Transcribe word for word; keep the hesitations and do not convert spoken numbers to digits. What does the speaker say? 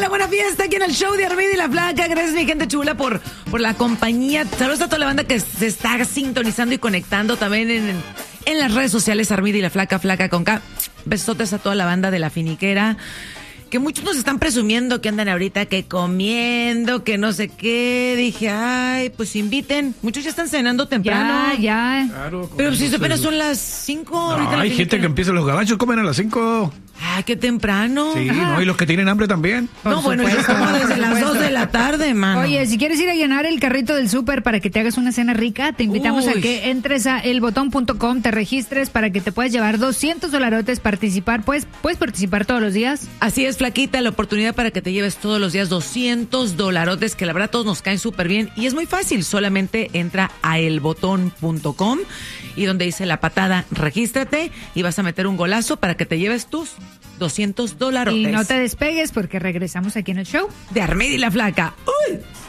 la buena fiesta aquí en el show de Armida y la Flaca. Gracias, mi gente chula, por, por la compañía. Saludos a toda la banda que se está sintonizando y conectando también en, en las redes sociales. Armida y la Flaca, Flaca con K. Besotes a toda la banda de La Finiquera, que muchos nos están presumiendo que andan ahorita que comiendo, que no sé qué. Dije, ay, pues inviten. Muchos ya están cenando temprano. Ya, ya. Claro, Pero si apenas son las cinco. No, ahorita hay gente que empieza, los gabachos comen a las cinco. Ay, qué temprano. Sí, no, y los que tienen hambre también. No, bueno, yo como desde las dos de la tarde, mano. Oye, si quieres ir a llenar el carrito del súper para que te hagas una cena rica, te invitamos Uy. a que entres a el botón punto com, te registres para que te puedas llevar doscientos dolarotes, participar, pues, puedes participar todos los días. Así es, Flaquita, la oportunidad para que te lleves todos los días doscientos dolarotes, que la verdad todos nos caen súper bien. Y es muy fácil, solamente entra a el botón punto com y donde dice la patada, regístrate y vas a meter un golazo para que te lleves tus doscientos dolarotes. Y no te despegues porque regresamos aquí en el show de Armida y la Flaca. ¡Uy!